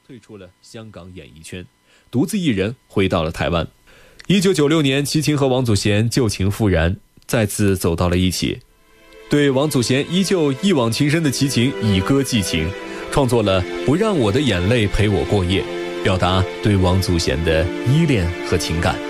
退出了香港演艺圈，独自一人回到了台湾。1996年，齐秦和王祖贤旧情复燃，再次走到了一起。对王祖贤依旧一往情深的齐秦以歌寄情，创作了《不让我的眼泪陪我过夜》，表达对王祖贤的依恋和情感。